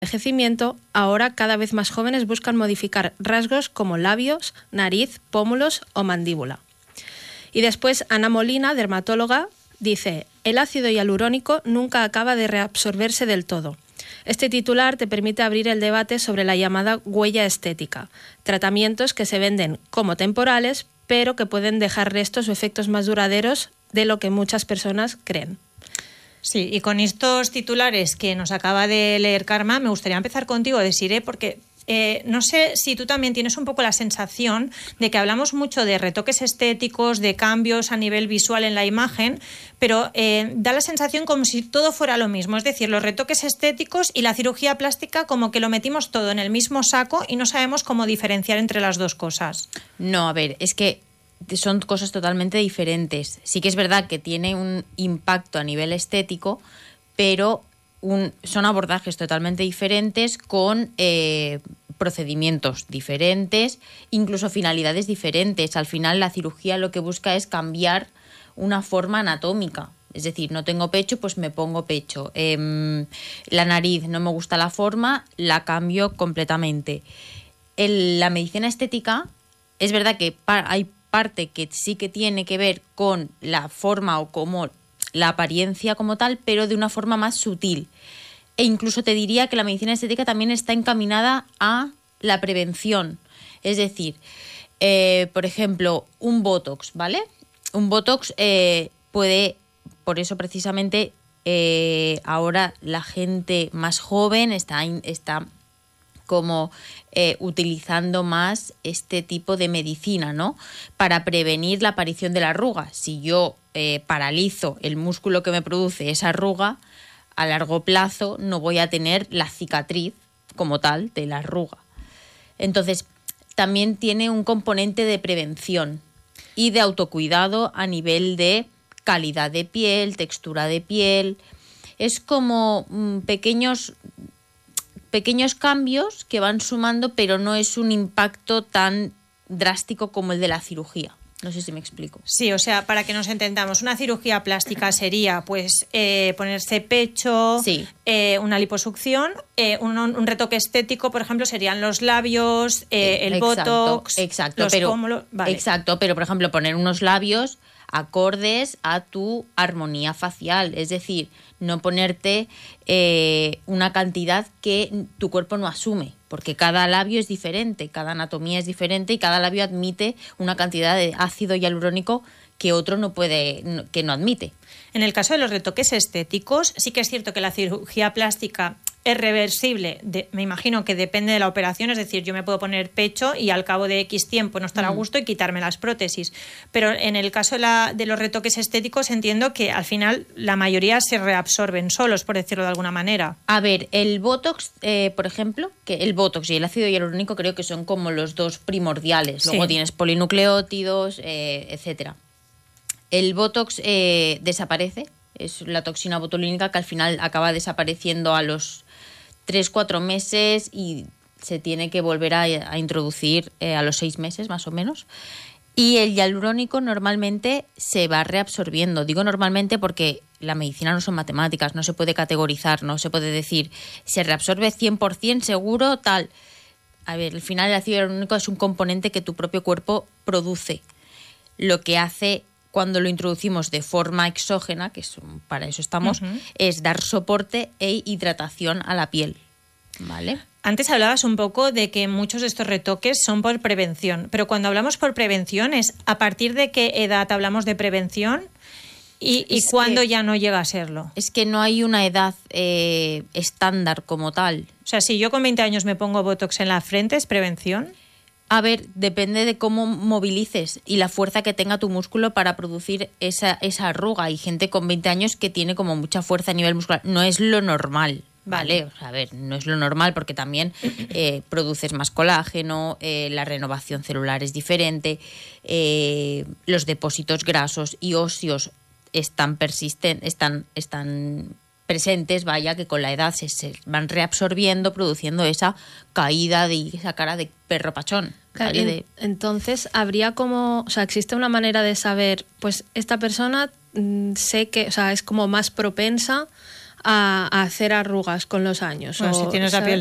envejecimiento, ahora cada vez más jóvenes buscan modificar rasgos como labios, nariz, pómulos o mandíbula. Y después Ana Molina, dermatóloga, dice: el ácido hialurónico nunca acaba de reabsorberse del todo. Este titular te permite abrir el debate sobre la llamada huella estética, tratamientos que se venden como temporales, pero que pueden dejar restos o efectos más duraderos de lo que muchas personas creen. Sí, y con estos titulares que nos acaba de leer Karma, me gustaría empezar contigo, Desiree, porque no sé si tú también tienes un poco la sensación de que hablamos mucho de retoques estéticos, de cambios a nivel visual en la imagen, pero da la sensación como si todo fuera lo mismo. Es decir, los retoques estéticos y la cirugía plástica como que lo metimos todo en el mismo saco y no sabemos cómo diferenciar entre las dos cosas. No, a ver, es que son cosas totalmente diferentes. Sí que es verdad que tiene un impacto a nivel estético, pero son abordajes totalmente diferentes con procedimientos diferentes, incluso finalidades diferentes. Al final la cirugía lo que busca es cambiar una forma anatómica. Es decir, no tengo pecho, pues me pongo pecho. La nariz, no me gusta la forma, la cambio completamente. La medicina estética, es verdad que hay parte que sí que tiene que ver con la forma o como la apariencia como tal, pero de una forma más sutil. E incluso te diría que la medicina estética también está encaminada a la prevención. Es decir, por ejemplo, un Botox, ¿vale? Un Botox puede, por eso precisamente ahora la gente más joven está como utilizando más este tipo de medicina, ¿no? Para prevenir la aparición de la arruga. Si yo paralizo el músculo que me produce esa arruga, a largo plazo no voy a tener la cicatriz como tal de la arruga. Entonces, también tiene un componente de prevención y de autocuidado a nivel de calidad de piel, textura de piel. Es como pequeños cambios que van sumando, pero no es un impacto tan drástico como el de la cirugía. No sé si me explico. Sí, o sea, para que nos entendamos, una cirugía plástica sería pues ponerse pecho, sí, una liposucción, un retoque estético, por ejemplo, serían los labios, el Botox, los pómulos. Vale. Exacto, pero por ejemplo, poner unos labios acordes a tu armonía facial, es decir, no ponerte una cantidad que tu cuerpo no asume, porque cada labio es diferente, cada anatomía es diferente y cada labio admite una cantidad de ácido hialurónico que otro no puede, que no admite. En el caso de los retoques estéticos, sí que es cierto que la cirugía plástica es reversible, me imagino que depende de la operación, es decir, yo me puedo poner pecho y al cabo de X tiempo no estar a gusto y quitarme las prótesis, pero en el caso de los retoques estéticos entiendo que al final la mayoría se reabsorben solos, por decirlo de alguna manera. A ver, el Botox, por ejemplo, que el Botox y el ácido hialurónico creo que son como los dos primordiales, luego tienes polinucleótidos, etcétera. El Botox desaparece, es la toxina botulínica que al final acaba desapareciendo a los 3-4 meses y se tiene que volver a introducir a los 6 meses más o menos. Y el hialurónico normalmente se va reabsorbiendo. Digo normalmente porque la medicina no son matemáticas, no se puede categorizar, no se puede decir se reabsorbe 100% seguro tal. A ver, al final el ácido hialurónico es un componente que tu propio cuerpo produce. Lo que hace cuando lo introducimos de forma exógena, que para eso estamos, es dar soporte e hidratación a la piel, ¿vale? Antes hablabas un poco de que muchos de estos retoques son por prevención, pero cuando hablamos por prevención, ¿es a partir de qué edad hablamos de prevención y cuándo ya no llega a serlo? Es que no hay una edad estándar como tal. O sea, si yo con 20 años me pongo Botox en la frente, ¿es prevención? A ver, depende de cómo movilices y la fuerza que tenga tu músculo para producir esa arruga. Hay gente con 20 años que tiene como mucha fuerza a nivel muscular. No es lo normal, ¿vale? O sea, a ver, no es lo normal porque también produces más colágeno, la renovación celular es diferente, los depósitos grasos y óseos están presentes, vaya, que con la edad se van reabsorbiendo, produciendo esa caída de esa cara de perro pachón. Claro, entonces habría como, o sea, existe una manera de saber, pues esta persona sé que, o sea, es como más propensa a hacer arrugas con los años. Bueno, si tienes la piel